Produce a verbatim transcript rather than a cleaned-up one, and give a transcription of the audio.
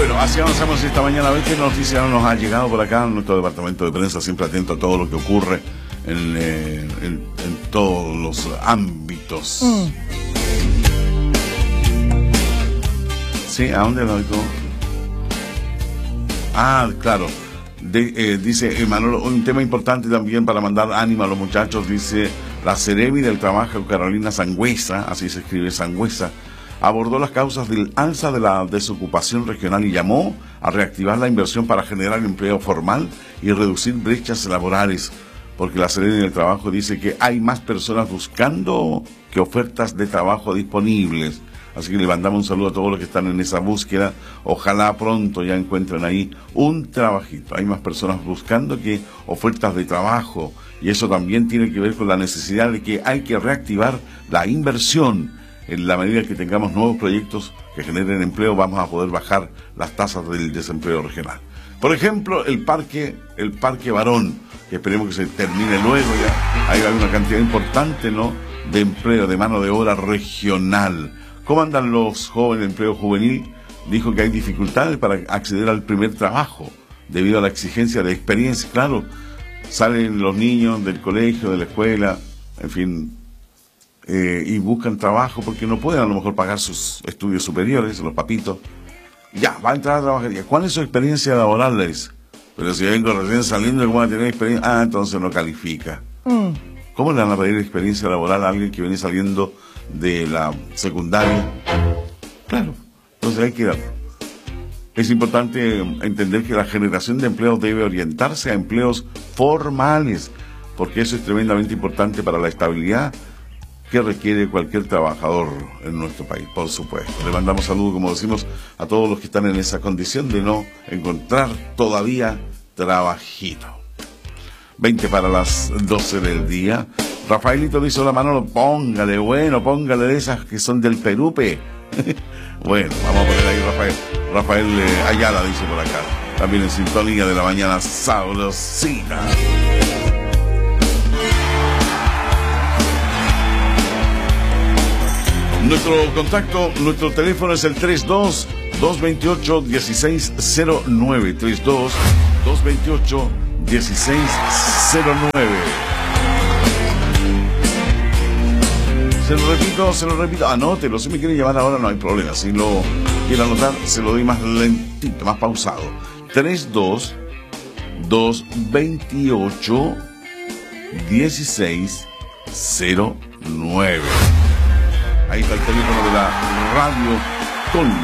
Bueno, así avanzamos esta mañana. A ver qué noticia nos ha llegado por acá. Nuestro departamento de prensa siempre atento a todo lo que ocurre en, eh, en, en todos los ámbitos. Mm. Sí, ¿a dónde lo digo? Ah, claro. De, eh, dice Emanuel, un tema importante también para mandar ánimo a los muchachos, dice la Seremi del Trabajo, Carolina Sangüesa, así se escribe Sangüesa, abordó las causas del alza de la desocupación regional y llamó a reactivar la inversión para generar empleo formal y reducir brechas laborales, porque la Seremi del Trabajo dice que hay más personas buscando que ofertas de trabajo disponibles. Así que le mandamos un saludo a todos los que están en esa búsqueda. Ojalá pronto ya encuentren ahí un trabajito. Hay más personas buscando que ofertas de trabajo. Y eso también tiene que ver con la necesidad de que hay que reactivar la inversión. En la medida que tengamos nuevos proyectos que generen empleo, vamos a poder bajar las tasas del desempleo regional. Por ejemplo, el parque, el Parque Barón, que esperemos que se termine luego ya. Hay una cantidad importante, ¿no?, de empleo, de mano de obra regional. ¿Cómo andan los jóvenes de empleo juvenil? Dijo que hay dificultades para acceder al primer trabajo debido a la exigencia de experiencia. Claro, salen los niños del colegio, de la escuela, en fin, eh, y buscan trabajo porque no pueden a lo mejor pagar sus estudios superiores, los papitos. Ya, va a entrar a trabajar. ¿Cuál es su experiencia laboral? Le dice. Pero si vengo recién saliendo, ¿cómo va a tener experiencia? Ah, entonces no califica. Mm. ¿Cómo le van a pedir experiencia laboral a alguien que viene saliendo de la secundaria? Claro, entonces hay que... Es importante entender que la generación de empleos debe orientarse a empleos formales, porque eso es tremendamente importante para la estabilidad que requiere cualquier trabajador en nuestro país, por supuesto. Le mandamos saludos, como decimos, a todos los que están en esa condición de no encontrar todavía trabajito. veinte para las doce del día. Rafaelito dice, hola Manolo, póngale, bueno, póngale de esas que son del Perupe. Bueno, vamos a poner ahí Rafael. Rafael eh, Ayala dice por acá. También en sintonía de la mañana sabrosita. Nuestro contacto, nuestro teléfono es el tres dos, dos dos ocho, uno seis cero nueve. tres dos, dos dos ocho, uno seis cero nueve. Se lo repito, se lo repito, anótelo, si me quiere llamar ahora no hay problema, si lo quiere anotar se lo doy más lentito, más pausado. tres dos, dos dos ocho, uno seis cero nueve. Ahí está el teléfono de la radio con